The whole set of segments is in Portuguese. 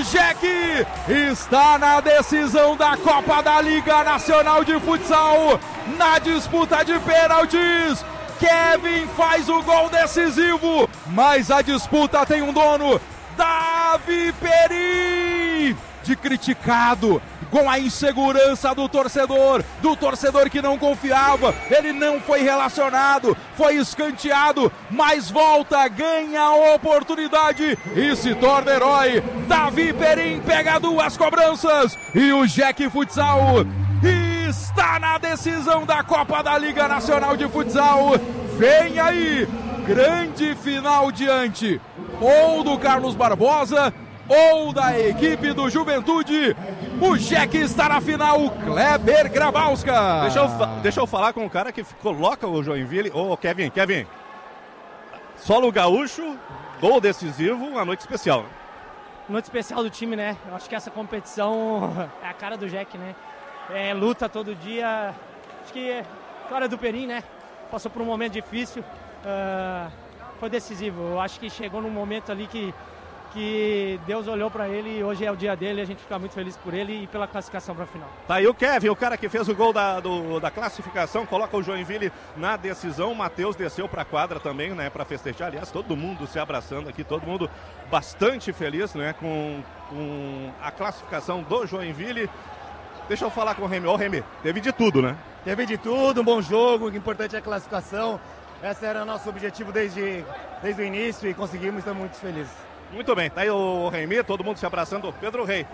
Jack está na decisão da Copa da Liga Nacional de Futsal, na disputa de pênaltis. Kevin faz o gol decisivo, mas a disputa tem um dono, Davi Perim, de criticado, com a insegurança do torcedor que não confiava, ele não foi relacionado, foi escanteado, mas volta, ganha a oportunidade e se torna herói. Davi Perim pega 2 cobranças e o Jack Futsal está na decisão da Copa da Liga Nacional de Futsal. Vem aí, grande final diante ou do Carlos Barbosa ou da equipe do Juventude. O Jack está na final, Kleber Grabowska. Deixa eu falar com o cara que coloca o Joinville. Ô, Kevin, solo gaúcho, gol decisivo, uma noite especial. Noite especial do time, né? Eu acho que essa competição é a cara do Jack, né? É luta todo dia. Acho que a história do Perim, né? Passou por um momento difícil, foi decisivo. Eu acho que chegou num momento ali que Deus olhou para ele e hoje é o dia dele, a gente fica muito feliz por ele e pela classificação para a final. Tá aí o Kevin, o cara que fez o gol da classificação, coloca o Joinville na decisão. O Matheus desceu para a quadra também, né, para festejar. Aliás, todo mundo se abraçando aqui, todo mundo bastante feliz, né, com a classificação do Joinville. Deixa eu falar com o Remy. Ô, Remy, teve de tudo, né? Teve de tudo, um bom jogo, o importante é a classificação. Esse era o nosso objetivo desde o início e conseguimos, estamos muito felizes. Muito bem, tá aí o Remy, todo mundo se abraçando. Pedro Rei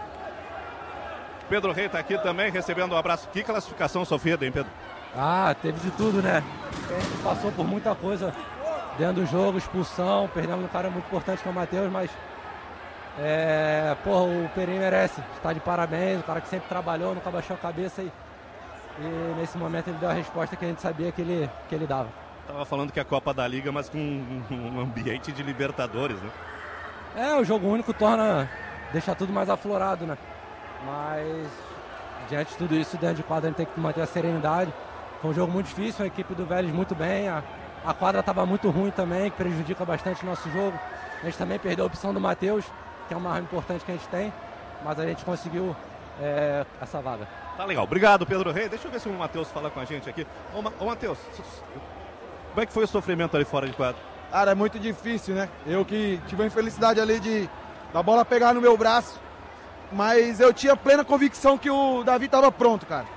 tá aqui também, recebendo um abraço. Que classificação sofrida, hein, Pedro? Teve de tudo, né? A gente passou por muita coisa dentro do jogo, expulsão, perdemos um cara muito importante que é o Matheus, mas o Perim merece, está de parabéns, o cara que sempre trabalhou, nunca baixou a cabeça e nesse momento ele deu a resposta que a gente sabia que ele dava. Tava falando que é a Copa da Liga, mas com um ambiente de Libertadores, né? O jogo único deixa tudo mais aflorado, né? Mas diante de tudo isso, dentro de quadra a gente tem que manter a serenidade. Foi um jogo muito difícil, a equipe do Vélez muito bem, a quadra estava muito ruim também, que prejudica bastante o nosso jogo. A gente também perdeu a opção do Matheus, que é uma arma importante que a gente tem, mas a gente conseguiu essa vaga. Tá legal, obrigado Pedro Rei. Deixa eu ver se o Matheus fala com a gente aqui. Ô Matheus, como é que foi o sofrimento ali fora de quadra? Cara, é muito difícil, né? Eu que tive a infelicidade ali da bola pegar no meu braço, mas eu tinha plena convicção que o Davi estava pronto, cara.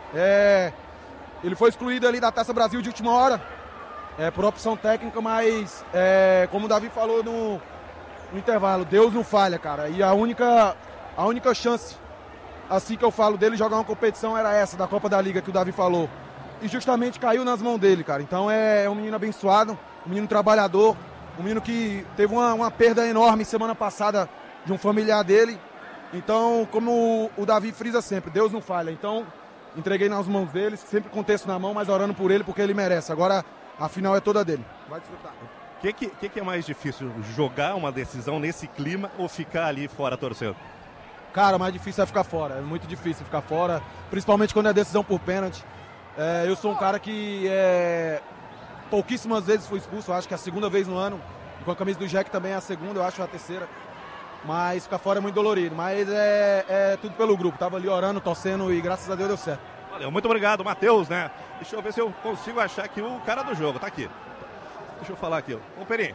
Ele foi excluído ali da Taça Brasil de última hora, por opção técnica, mas como o Davi falou no intervalo, Deus não falha, cara. E a única chance, assim que eu falo dele, jogar uma competição era essa, da Copa da Liga que o Davi falou. E justamente caiu nas mãos dele, cara. Então é um menino abençoado, um menino trabalhador, um menino que teve uma perda enorme semana passada de um familiar dele. Então, como o Davi frisa sempre, Deus não falha. Então, entreguei nas mãos dele, sempre com o texto na mão, mas orando por ele porque ele merece. Agora, a final é toda dele. Vai desfrutar. O que é mais difícil, jogar uma decisão nesse clima ou ficar ali fora torcendo? Cara, o mais difícil é ficar fora, é muito difícil ficar fora, principalmente quando é decisão por pênalti. Eu sou um cara que pouquíssimas vezes fui expulso, eu acho que é a segunda vez no ano, e com a camisa do Jack também é a segunda, eu acho a terceira, mas ficar fora é muito dolorido, mas é tudo pelo grupo, tava ali orando, torcendo e graças a Deus deu certo. Valeu, muito obrigado, Matheus, né? Deixa eu ver se eu consigo achar aqui o cara do jogo, tá aqui. Deixa eu falar aqui, ô Perim,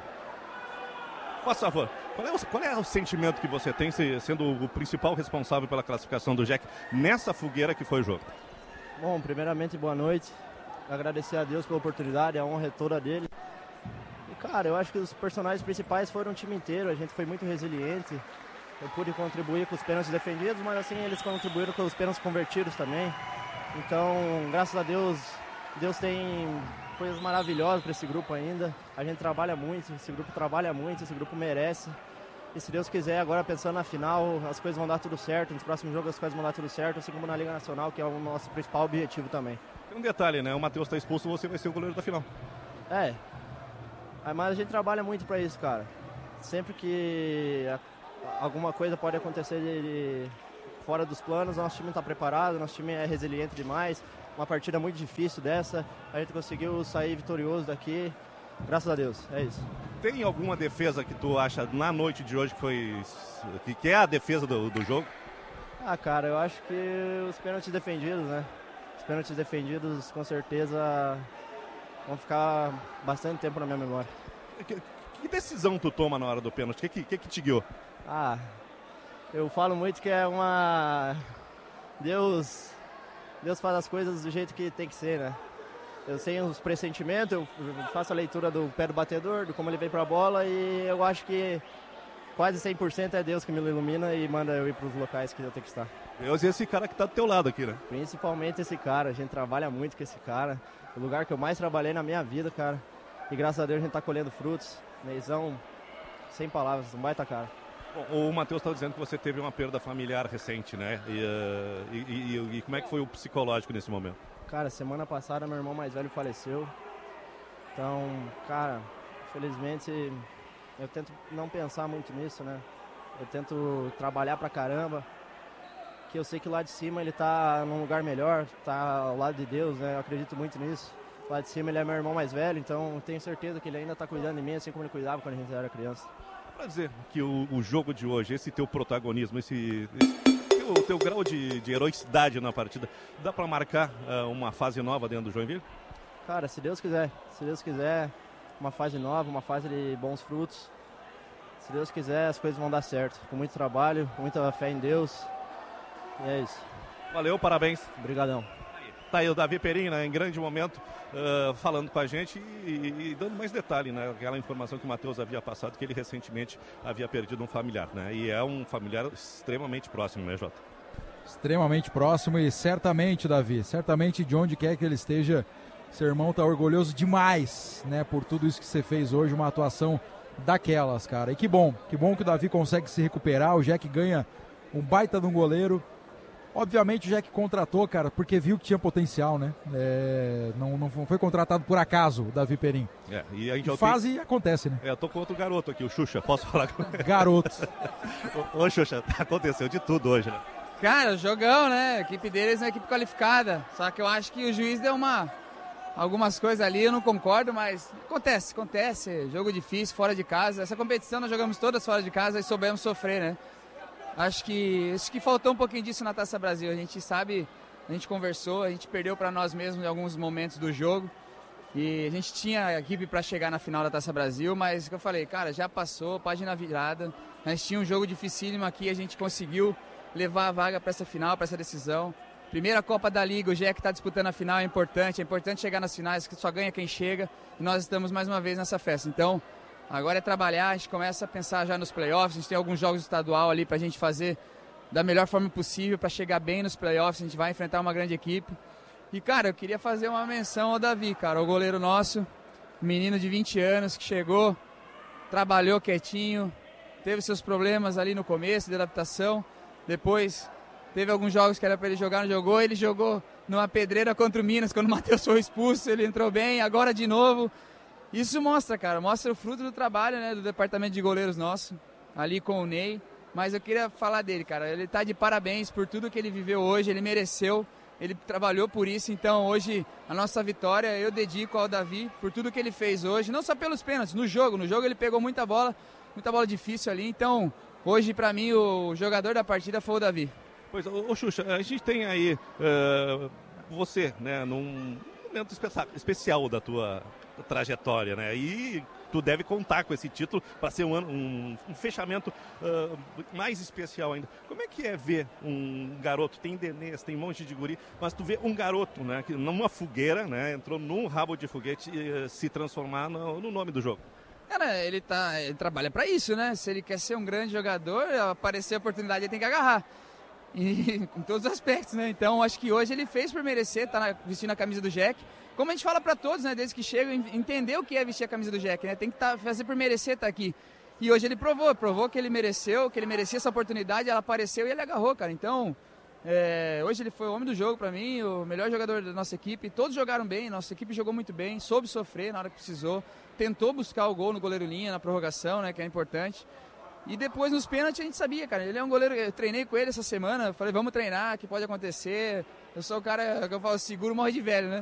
por favor, qual é o sentimento que você tem sendo o principal responsável pela classificação do Jack nessa fogueira que foi o jogo? Bom, primeiramente, boa noite. Agradecer a Deus pela oportunidade, a honra é toda dele. E, cara, eu acho que os personagens principais foram o time inteiro, a gente foi muito resiliente. Eu pude contribuir com os pênaltis defendidos, mas assim, eles contribuíram com os pênaltis convertidos também. Então, graças a Deus, Deus tem coisas maravilhosas para esse grupo ainda. A gente trabalha muito, esse grupo trabalha muito, esse grupo merece. E se Deus quiser, agora pensando na final, as coisas vão dar tudo certo. Nos próximos jogos as coisas vão dar tudo certo, assim como na Liga Nacional, que é o nosso principal objetivo também. Tem um detalhe, né? O Matheus está expulso, você vai ser o goleiro da final. Mas a gente trabalha muito para isso, cara. Sempre que alguma coisa pode acontecer fora dos planos, nosso time está preparado, nosso time é resiliente demais. Uma partida muito difícil dessa, a gente conseguiu sair vitorioso daqui. Graças a Deus, é isso. Tem alguma defesa que tu acha na noite de hoje que é a defesa do jogo? Ah, cara, eu acho que os pênaltis defendidos, né? Os pênaltis defendidos com certeza vão ficar bastante tempo na minha memória. Que decisão tu toma na hora do pênalti? O que te guiou? Ah, eu falo muito que é uma... Deus faz as coisas do jeito que tem que ser, né? Eu tenho os pressentimentos, eu faço a leitura do pé do batedor, de como ele vem pra bola, e eu acho que quase 100% é Deus que me ilumina e manda eu ir pros locais que eu tenho que estar. Deus e esse cara que tá do teu lado aqui, né? Principalmente esse cara, a gente trabalha muito com esse cara. O lugar que eu mais trabalhei na minha vida, cara. E graças a Deus a gente tá colhendo frutos. Neizão, sem palavras, um baita cara. Bom, o Matheus tá dizendo que você teve uma perda familiar recente, né? E como é que foi o psicológico nesse momento? Cara, semana passada meu irmão mais velho faleceu. Então, cara, infelizmente eu tento não pensar muito nisso, né? Eu tento trabalhar pra caramba. Que eu sei que lá de cima ele tá num lugar melhor, tá ao lado de Deus, né? Eu acredito muito nisso. Lá de cima ele é meu irmão mais velho, então eu tenho certeza que ele ainda tá cuidando de mim, assim como ele cuidava quando a gente era criança. Pra dizer que o jogo de hoje, esse teu protagonismo, o teu grau de heroicidade na partida, dá pra marcar uma fase nova dentro do Joinville? Cara, se Deus quiser, uma fase nova, uma fase de bons frutos. Se Deus quiser, as coisas vão dar certo. Com muito trabalho, com muita fé em Deus. E é isso. Valeu, parabéns. Obrigadão. Tá aí o Davi Perin, né, em grande momento, falando com a gente e dando mais detalhe, né? Aquela informação que o Matheus havia passado, que ele recentemente havia perdido um familiar, né? E é um familiar extremamente próximo, né, Jota? Extremamente próximo e certamente, Davi, certamente de onde quer que ele esteja, seu irmão tá orgulhoso demais, né? Por tudo isso que você fez hoje, uma atuação daquelas, cara. E que bom que o Davi consegue se recuperar, o Jack ganha um baita de um goleiro. Obviamente o Jack contratou, cara, porque viu que tinha potencial, né? Não foi contratado por acaso o Davi Perin. E a gente fase acontece, né? Eu tô com outro garoto aqui, o Xuxa. Posso falar com ele? Garoto. Ô, Xuxa, aconteceu de tudo hoje, né? Cara, jogão, né? A equipe deles é uma equipe qualificada. Só que eu acho que o juiz deu algumas coisas ali, eu não concordo, mas acontece. Jogo difícil, fora de casa. Essa competição nós jogamos todas fora de casa e soubemos sofrer, né? Acho que faltou um pouquinho disso na Taça Brasil. A gente sabe, a gente conversou, a gente perdeu para nós mesmos em alguns momentos do jogo. E a gente tinha a equipe para chegar na final da Taça Brasil, mas que eu falei, cara, já passou, página virada. A gente tinha um jogo dificílimo aqui, a gente conseguiu levar a vaga para essa final, para essa decisão. Primeira Copa da Liga, o Jack está disputando a final, é importante chegar nas finais, que só ganha quem chega. E nós estamos mais uma vez nessa festa. Então, agora é trabalhar, a gente começa a pensar já nos playoffs, a gente tem alguns jogos estadual ali pra gente fazer da melhor forma possível para chegar bem nos playoffs, a gente vai enfrentar uma grande equipe. E, cara, eu queria fazer uma menção ao Davi, cara, o goleiro nosso, um menino de 20 anos que chegou, trabalhou quietinho, teve seus problemas ali no começo de adaptação, depois teve alguns jogos que era para ele jogar, não jogou, ele jogou numa pedreira contra o Minas, quando o Matheus foi expulso, ele entrou bem, agora de novo. Isso mostra o fruto do trabalho, né, do departamento de goleiros nosso, ali com o Ney. Mas eu queria falar dele, cara. Ele tá de parabéns por tudo que ele viveu hoje, ele mereceu, ele trabalhou por isso. Então hoje a nossa vitória eu dedico ao Davi por tudo que ele fez hoje, não só pelos pênaltis, no jogo ele pegou muita bola difícil ali. Então hoje pra mim o jogador da partida foi o Davi. Pois, ô Xuxa, a gente tem aí você, né, num momento especial da tua trajetória, né? E tu deve contar com esse título para ser um fechamento mais especial ainda. Como é que é ver um garoto, tem Denês, tem um monte de guri, mas tu vê um garoto, né, que numa fogueira, né, entrou num rabo de foguete se transformar no nome do jogo? Cara, ele trabalha para isso, né? Se ele quer ser um grande jogador, aparecer a oportunidade, ele tem que agarrar. E em todos os aspectos, né? Então, acho que hoje ele fez por merecer, vestindo a camisa do Jack. Como a gente fala para todos, né? Desde que chegam, entender o que é vestir a camisa do Jack, né? Tem que fazer por merecer estar aqui. E hoje ele provou que ele merecia essa oportunidade, ela apareceu e ele agarrou, cara. Então, hoje ele foi o homem do jogo para mim, o melhor jogador da nossa equipe. Todos jogaram bem, nossa equipe jogou muito bem, soube sofrer na hora que precisou. Tentou buscar o gol no goleiro linha, na prorrogação, né? Que é importante. E depois nos pênaltis a gente sabia, cara, ele é um goleiro, eu treinei com ele essa semana, falei, vamos treinar, que pode acontecer. Eu sou o cara que eu falo, seguro morre de velho, né?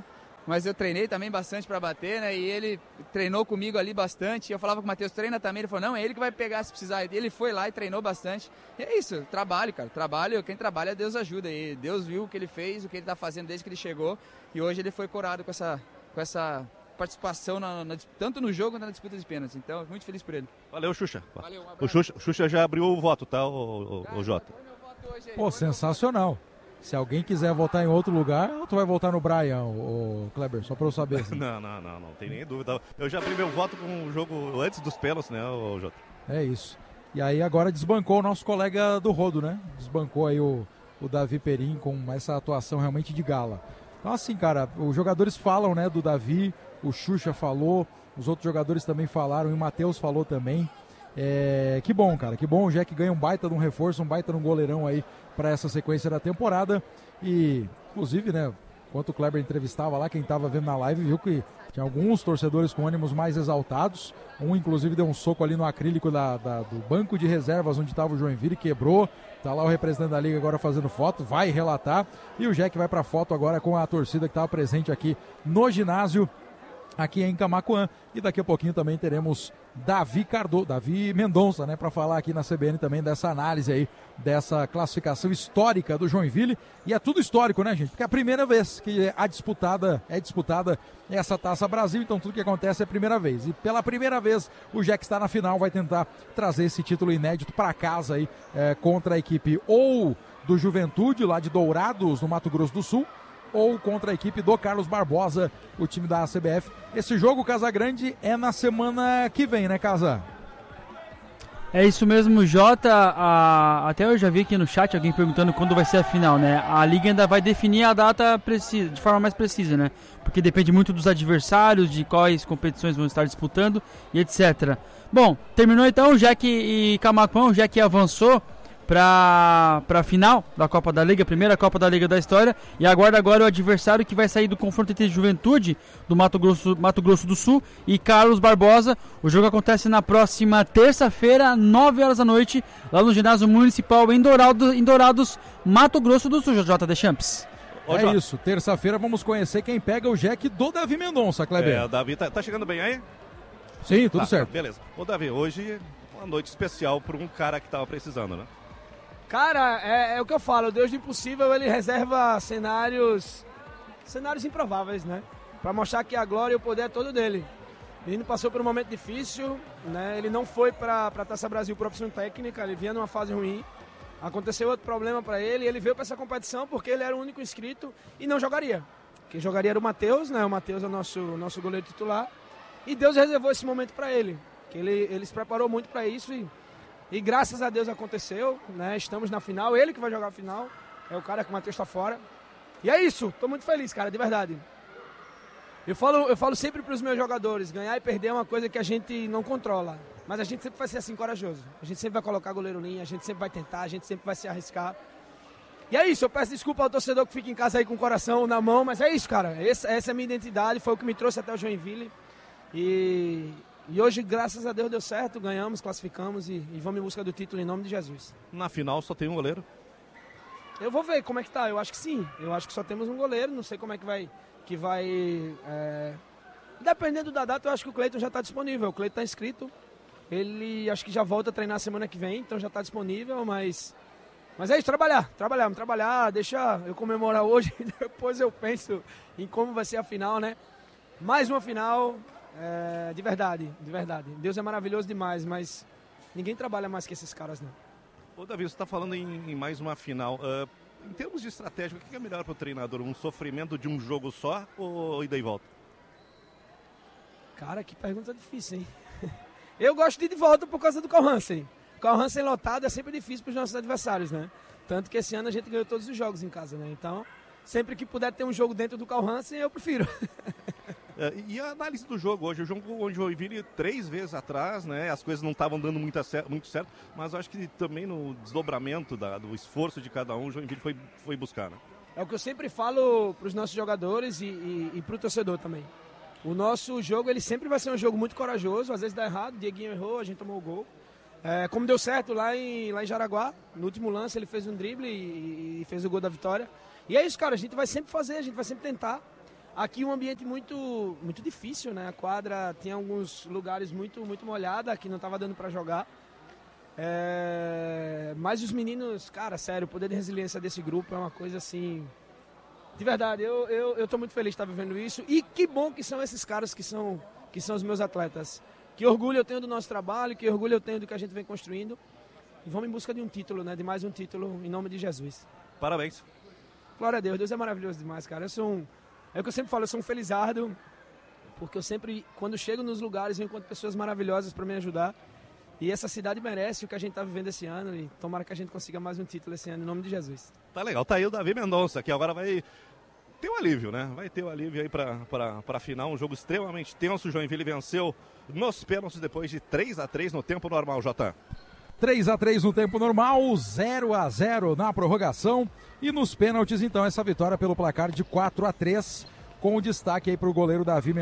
mas eu treinei também bastante para bater, né? E ele treinou comigo ali bastante. Eu falava com o Matheus, treina também. Ele falou, não, é ele que vai pegar se precisar. Ele foi lá e treinou bastante. E é isso, trabalho, cara. Trabalho, quem trabalha, Deus ajuda. E Deus viu o que ele fez, o que ele tá fazendo desde que ele chegou. E hoje ele foi coroado com essa participação tanto no jogo quanto na disputa de pênaltis. Então, muito feliz por ele. Valeu, Xuxa. Valeu, o Xuxa já abriu o voto, tá, o Jota? Pô, sensacional. Se alguém quiser votar em outro lugar, tu vai votar no Brian, o Kleber, só pra eu saber. Assim. Não tem nem dúvida. Eu já abri meu voto com o jogo antes dos pênaltis, né, o Jota? É isso. E aí agora desbancou o nosso colega do Rodo, né? Desbancou aí o Davi Perim com essa atuação realmente de gala. Então assim, cara, os jogadores falam, né, do Davi, o Xuxa falou, os outros jogadores também falaram e o Matheus falou também. Que bom, cara, que bom o Jack ganha um baita de um reforço, um baita de um goleirão aí para essa sequência da temporada. E, inclusive, né, enquanto o Kleber entrevistava lá, quem estava vendo na live viu que tinha alguns torcedores com ânimos mais exaltados. Um, inclusive, deu um soco ali no acrílico do banco de reservas onde estava o Joinville, quebrou. Tá lá o representante da Liga agora fazendo foto, vai relatar. E o Jack vai para foto agora com a torcida que estava presente aqui no ginásio, aqui em Camaquã. E daqui a pouquinho também teremos Davi Mendonça, né, para falar aqui na CBN também dessa análise aí, dessa classificação histórica do Joinville. E é tudo histórico, né, gente? Porque é a primeira vez que é disputada essa Taça Brasil, então tudo que acontece é a primeira vez. E pela primeira vez o Jack está na final, vai tentar trazer esse título inédito para casa aí, contra a equipe ou do Juventude, lá de Dourados, no Mato Grosso do Sul, ou contra a equipe do Carlos Barbosa, o time da CBF. Esse jogo, Casagrande, é na semana que vem, né, Casa? É isso mesmo, Jota. Até eu já vi aqui no chat alguém perguntando quando vai ser a final, né? A Liga ainda vai definir a data de forma mais precisa, né? Porque depende muito dos adversários, de quais competições vão estar disputando e etc. Bom, terminou então o Jack e Camaquã. O Jack avançou para a final da Copa da Liga, primeira Copa da Liga da história, e aguarda agora o adversário que vai sair do confronto entre Juventude do Mato Grosso do Sul e Carlos Barbosa. O jogo acontece na próxima terça-feira, 9 horas da noite, lá no ginásio municipal em Dourados, Mato Grosso do Sul. J. Deschamps. Isso, terça-feira vamos conhecer quem pega o Jack do Davi Mendonça, Kleber. O Davi tá chegando bem aí? Sim, tudo certo. Beleza. Ô Davi, hoje uma noite especial para um cara que tava precisando, né? Cara, é o que eu falo, o Deus do impossível, ele reserva cenários improváveis, né? Pra mostrar que a glória e o poder é todo dele. O menino passou por um momento difícil, né? Ele não foi pra Taça Brasil por opção técnica, ele vinha numa fase ruim. Aconteceu outro problema pra ele, e ele veio pra essa competição porque ele era o único inscrito e não jogaria. Quem jogaria era o Matheus, né? O Matheus é o nosso goleiro titular. E Deus reservou esse momento pra ele, que ele se preparou muito pra isso e graças a Deus aconteceu, né? Estamos na final, ele que vai jogar a final, é o cara que o Matheus está fora. E é isso, estou muito feliz, cara, de verdade. Eu falo sempre para os meus jogadores, ganhar e perder é uma coisa que a gente não controla, mas a gente sempre vai ser assim corajoso. A gente sempre vai colocar goleiro linha, a gente sempre vai tentar, a gente sempre vai se arriscar. E é isso, eu peço desculpa ao torcedor que fica em casa aí com o coração na mão, mas é isso, cara. Essa é a minha identidade, foi o que me trouxe até o Joinville. E hoje, graças a Deus, deu certo, ganhamos, classificamos e vamos em busca do título em nome de Jesus. Na final só tem um goleiro? Eu vou ver como é que tá, eu acho que sim. Eu acho que só temos um goleiro, não sei como é que vai... Dependendo da data, eu acho que o Cleiton já está disponível. O Cleiton está inscrito, ele acho que já volta a treinar semana que vem, então já está disponível, mas é isso, trabalhar, deixa eu comemorar hoje e depois eu penso em como vai ser a final, né? Mais uma final... de verdade. Deus é maravilhoso demais, mas ninguém trabalha mais que esses caras, não. Ô Davi, você está falando em mais uma final. Em termos de estratégia, o que é melhor para o treinador? Um sofrimento de um jogo só ou ida e volta? Cara, que pergunta difícil, hein? Eu gosto de ir de volta por causa do Carl Hansen. O Carl Hansen lotado é sempre difícil para os nossos adversários, né? Tanto que esse ano a gente ganhou todos os jogos em casa, né? Então, sempre que puder ter um jogo dentro do Carl Hansen, eu prefiro. E a análise do jogo hoje? O jogo onde o Joinville 3 vezes atrás, né? As coisas não estavam dando muito certo, mas eu acho que também no desdobramento do esforço de cada um, o Joinville foi buscar, né? É o que eu sempre falo para os nossos jogadores e para o torcedor também. O nosso jogo, ele sempre vai ser um jogo muito corajoso, às vezes dá errado, o Dieguinho errou, a gente tomou o gol. Como deu certo lá em Jaraguá, no último lance ele fez um drible e fez o gol da vitória. E é isso, cara, a gente vai sempre fazer, a gente vai sempre tentar. Aqui um ambiente muito, muito difícil, né? A quadra tinha alguns lugares muito, muito molhada, que não estava dando para jogar. Mas os meninos, cara, sério, o poder de resiliência desse grupo é uma coisa assim... De verdade, eu tô muito feliz de estar vivendo isso. E que bom que são esses caras que são os meus atletas. Que orgulho eu tenho do nosso trabalho, que orgulho eu tenho do que a gente vem construindo. E vamos em busca de um título, né? De mais um título, em nome de Jesus. Parabéns. Glória a Deus, Deus é maravilhoso demais, cara. É o que eu sempre falo, eu sou um felizardo, porque eu sempre, quando chego nos lugares, eu encontro pessoas maravilhosas para me ajudar. E essa cidade merece o que a gente está vivendo esse ano, e tomara que a gente consiga mais um título esse ano, em nome de Jesus. Tá legal, tá aí o Davi Mendonça, que agora vai ter um alívio, né? Vai ter um alívio aí para a final, um jogo extremamente tenso. O Joinville venceu nos pênaltis depois de 3-3 no tempo normal, Jota. 3-3 no tempo normal, 0-0 na prorrogação e nos pênaltis, então, essa vitória pelo placar de 4-3, com o destaque aí para o goleiro Davi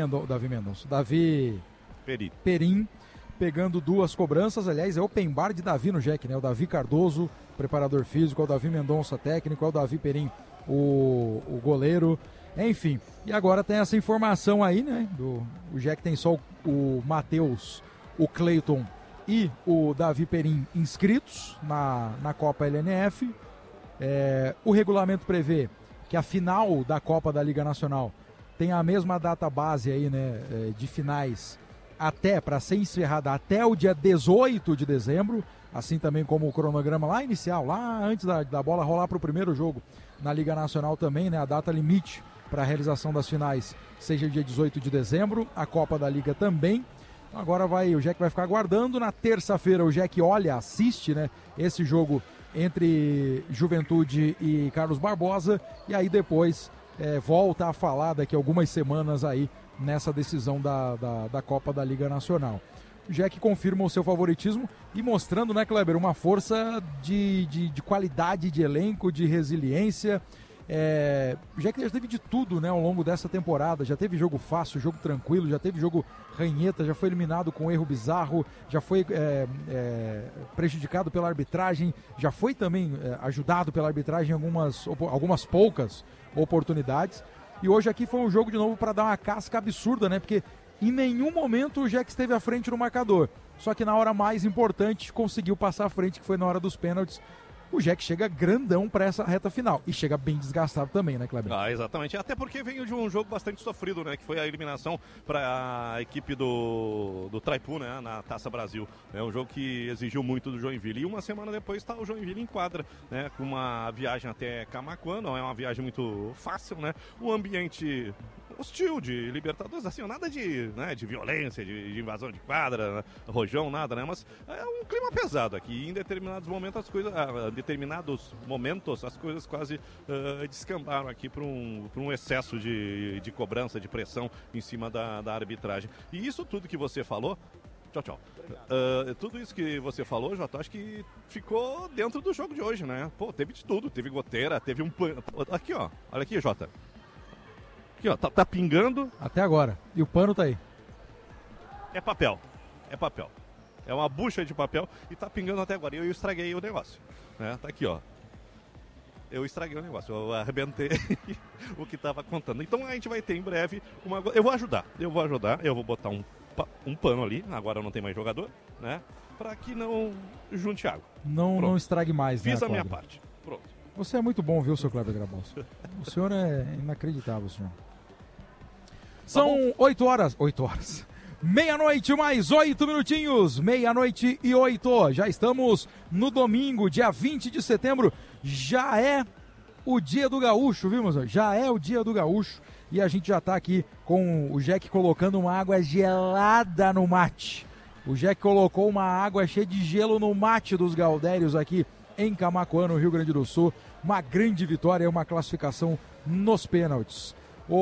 Perim, pegando 2 cobranças. Aliás, é open bar de Davi no Jack, né? O Davi Cardoso, preparador físico, é o Davi Mendonça, técnico, é o Davi Perim, o goleiro, enfim. E agora tem essa informação aí, né? O Jack tem só o Matheus, o Cleiton e o Davi Perim inscritos na Copa LNF. O regulamento prevê que a final da Copa da Liga Nacional tem a mesma data base aí, né, de finais para ser encerrada até o dia 18 de dezembro, assim também como o cronograma lá inicial, lá antes da bola rolar para o primeiro jogo na Liga Nacional também, né, a data limite para a realização das finais seja dia 18 de dezembro, a Copa da Liga também. Agora o Jack vai ficar aguardando. Na terça-feira o Jack assiste, né, esse jogo entre Juventude e Carlos Barbosa, e aí depois volta a falar daqui a algumas semanas aí nessa decisão da Copa da Liga Nacional. O Jack confirma o seu favoritismo e mostrando, né, Kleber, uma força de qualidade de elenco, de resiliência. O Jack já teve de tudo, né, ao longo dessa temporada. Já teve jogo fácil, jogo tranquilo, já teve jogo ranheta, já foi eliminado com erro bizarro, já foi prejudicado pela arbitragem, já foi também ajudado pela arbitragem em algumas poucas oportunidades. E hoje aqui foi um jogo de novo para dar uma casca absurda, né, porque em nenhum momento o Jack esteve à frente no marcador. Só que na hora mais importante conseguiu passar à frente, que foi na hora dos pênaltis. O Jack chega grandão para essa reta final. E chega bem desgastado também, né, Kleber? Exatamente. Até porque veio de um jogo bastante sofrido, né? Que foi a eliminação para a equipe do Traipu, né? Na Taça Brasil. É um jogo que exigiu muito do Joinville. E uma semana depois está o Joinville em quadra, né? Com uma viagem até Camaquã. Não é uma viagem muito fácil, né? Um ambiente hostil de Libertadores, assim, nada de violência, de invasão de quadra, né? Rojão, nada, né? Mas é um clima pesado aqui. E em determinados momentos as coisas quase descambaram aqui para um excesso de cobrança, de pressão em cima da arbitragem. E isso tudo que você falou, tchau. Tudo isso que você falou, Jota, acho que ficou dentro do jogo de hoje, né? Pô, teve de tudo, teve goteira, teve um pano. Aqui, ó, olha aqui, Jota. Aqui, ó, tá pingando. Até agora. E o pano tá aí. É papel. É uma bucha de papel e tá pingando até agora. E eu estraguei o negócio, né? Tá aqui, ó. Eu estraguei o negócio, eu arrebentei o que tava contando. Então a gente vai ter em breve Eu vou ajudar, eu vou botar um pano ali, agora não tem mais jogador, né? Pra que não junte água. Não estrague mais, né? Fiz a minha parte. Pronto. Você é muito bom, viu, seu Kleber Grabowski? O senhor é inacreditável, senhor. São 8 horas. Meia-noite mais 8 minutinhos, 00:08. Já estamos no domingo, dia 20 de setembro. Já é o dia do gaúcho, viu, moço? Já é o dia do gaúcho. E a gente já está aqui com o Jack colocando uma água gelada no mate. O Jack colocou uma água cheia de gelo no mate dos gaudérios aqui em Camaquã, no Rio Grande do Sul. Uma grande vitória, uma classificação nos pênaltis.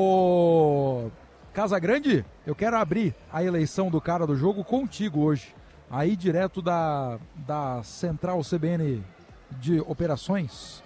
Casagrande, eu quero abrir a eleição do cara do jogo contigo hoje. Aí direto da Central CBN de Operações.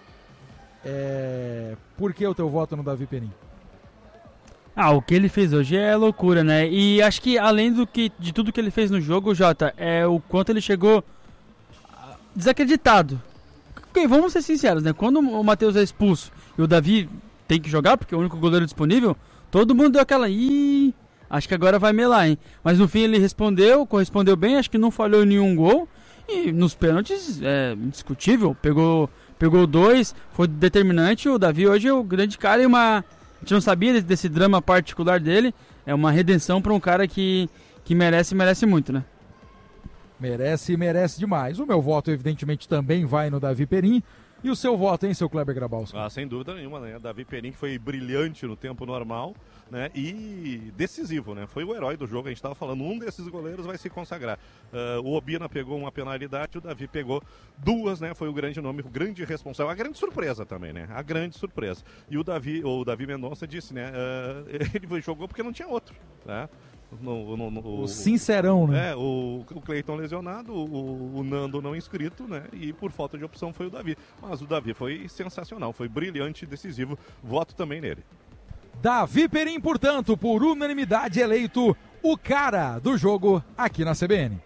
Por que o teu voto no Davi Perim? O que ele fez hoje é loucura, né? E acho que além de tudo que ele fez no jogo, Jota, é o quanto ele chegou desacreditado. Porque vamos ser sinceros, né? Quando o Matheus é expulso e o Davi tem que jogar, porque é o único goleiro disponível, todo mundo deu aquela, acho que agora vai melar, hein? Mas no fim ele correspondeu bem, acho que não falhou em nenhum gol. E nos pênaltis, indiscutível, pegou 2, foi determinante. O Davi hoje é o grande cara e a gente não sabia desse drama particular dele. É uma redenção para um cara que merece muito, né? Merece demais. O meu voto, evidentemente, também vai no Davi Perin. E o seu voto, hein, seu Kleber Grabowski? Sem dúvida nenhuma, né? Davi Perin, que foi brilhante no tempo normal, né? E decisivo, né? Foi o herói do jogo, a gente estava falando, um desses goleiros vai se consagrar. O Obina pegou uma penalidade, o Davi pegou 2, né? Foi o grande nome, o grande responsável, a grande surpresa também, né? A grande surpresa. E o Davi Mendonça disse, né? Ele jogou porque não tinha outro, né? O sincerão, né? O Cleiton lesionado, o Nando não inscrito, né? E por falta de opção foi o Davi. Mas o Davi foi sensacional, foi brilhante e decisivo. Voto também nele. Davi Perin, portanto, por unanimidade eleito o cara do jogo aqui na CBN.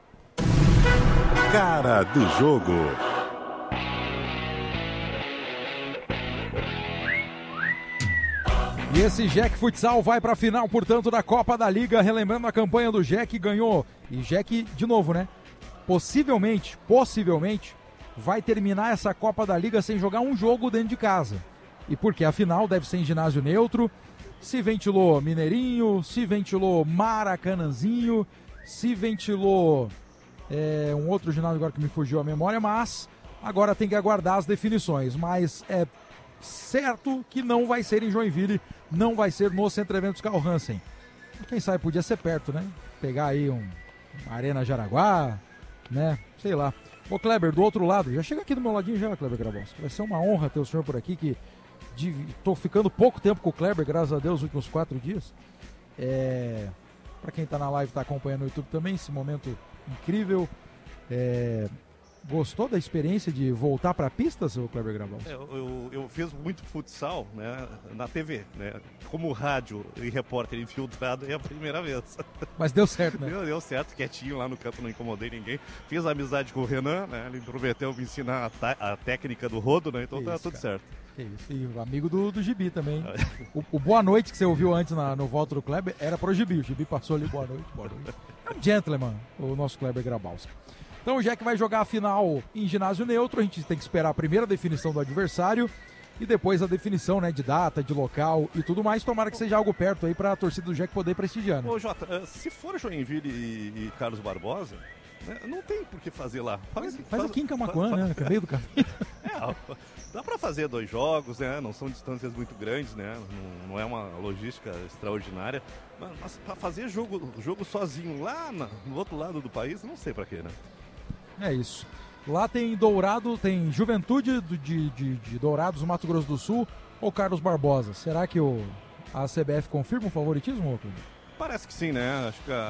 Cara do jogo. E esse Jack Futsal vai para a final, portanto, da Copa da Liga, relembrando a campanha do Jack, ganhou. E Jack, de novo, né? Possivelmente, vai terminar essa Copa da Liga sem jogar um jogo dentro de casa. E porque a final deve ser em ginásio neutro, se ventilou Mineirinho, se ventilou Maracanãzinho, se ventilou um outro ginásio agora que me fugiu a memória, mas agora tem que aguardar as definições. Mas é certo que não vai ser em Joinville, não vai ser no Centro Eventos Carl Hansen. Quem sabe podia ser perto, né? Pegar aí uma Arena Jaraguá, né? Sei lá. Ô Kleber, do outro lado, já chega aqui do meu ladinho já, Kleber Grabowski. Vai ser uma honra ter o senhor por aqui, que tô ficando pouco tempo com o Kleber, graças a Deus, os últimos 4 dias. Pra quem tá na live, tá acompanhando no YouTube também, esse momento incrível. Gostou da experiência de voltar para a pista, seu Kleber Grabowski? Eu fiz muito futsal, né, na TV, né? Como rádio e repórter infiltrado é a primeira vez. Mas deu certo, né? Deu certo, quietinho lá no canto, não incomodei ninguém. Fiz amizade com o Renan, né? Ele prometeu me ensinar a técnica do rodo, né? Então tá tudo certo. Que isso, e o amigo do Gibi também. O boa noite que você ouviu antes no voto do Kleber era pro Gibi. O Gibi passou ali, boa noite. É um gentleman, o nosso Kleber Grabowski. Então o Jack vai jogar a final em ginásio neutro, a gente tem que esperar a primeira definição do adversário e depois a definição, né, de data, de local e tudo mais. Tomara que seja algo perto aí para a torcida do Jack poder prestigiar, né? Ô Jota, se for Joinville e Carlos Barbosa, né, não tem por que fazer lá. Faz aqui em Camaquã, né, no meio do caminho. Dá para fazer 2 jogos, né? Não são distâncias muito grandes, né? Não é uma logística extraordinária. Mas para fazer jogo sozinho lá no outro lado do país, não sei para quê, né? É isso. Lá tem Dourado, tem Juventude de Dourados, Mato Grosso do Sul ou Carlos Barbosa. Será que a CBF confirma o favoritismo, Oclid? Parece que sim, né? Acho que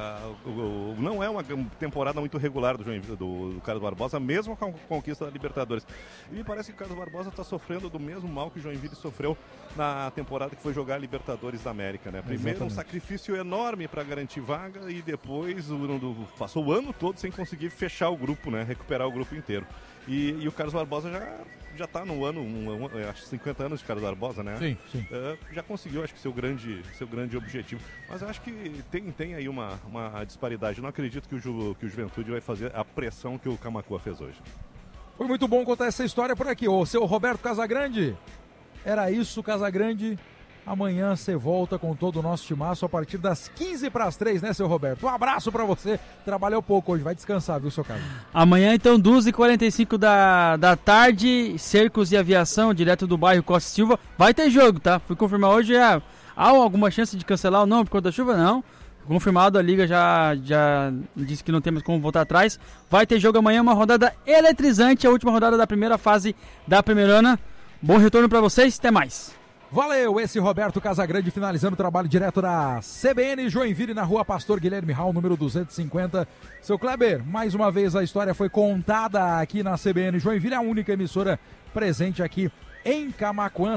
não é uma temporada muito regular do Carlos Barbosa, mesmo com a conquista da Libertadores. E me parece que o Carlos Barbosa está sofrendo do mesmo mal que o Joinville sofreu na temporada que foi jogar a Libertadores da América, né? Primeiro um sacrifício enorme para garantir vaga e depois passou o ano todo sem conseguir fechar o grupo, né? Recuperar o grupo inteiro. E o Carlos Barbosa já está no ano, acho 50 anos de Carlos Barbosa, né? Sim. Já conseguiu, acho que seu grande objetivo. Mas eu acho que tem aí uma disparidade. Eu não acredito que o Juventude vai fazer a pressão que o Camaquã fez hoje. Foi muito bom contar essa história por aqui. Ô, seu Roberto Casagrande, era isso, Casagrande. Amanhã você volta com todo o nosso timaço a partir das 2:45, né, seu Roberto? Um abraço pra você. Trabalhou pouco hoje, vai descansar, viu, seu Carlos? Amanhã, então, 2h45 da tarde, Cercos e Aviação, direto do bairro Costa Silva. Vai ter jogo, tá? Fui confirmar hoje, há alguma chance de cancelar ou não por conta da chuva? Não. Confirmado, a Liga já disse que não tem mais como voltar atrás. Vai ter jogo amanhã, uma rodada eletrizante, a última rodada da primeira fase da Primeirona. Bom retorno pra vocês, até mais. Valeu, esse Roberto Casagrande finalizando o trabalho direto da CBN Joinville na rua Pastor Guilherme Hall, número 250. Seu Kleber, mais uma vez a história foi contada aqui na CBN Joinville, a única emissora presente aqui em Camaquã,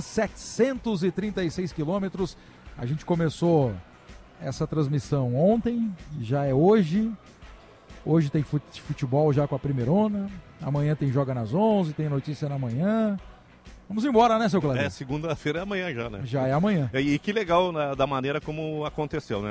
736 quilômetros. A gente começou essa transmissão ontem, já é hoje. Hoje tem futebol já com a Primeirona, amanhã tem Joga nas 11, tem notícia na manhã. Vamos embora, né, seu Cláudio? Segunda-feira é amanhã já, né? Já é amanhã. E que legal da maneira como aconteceu, né?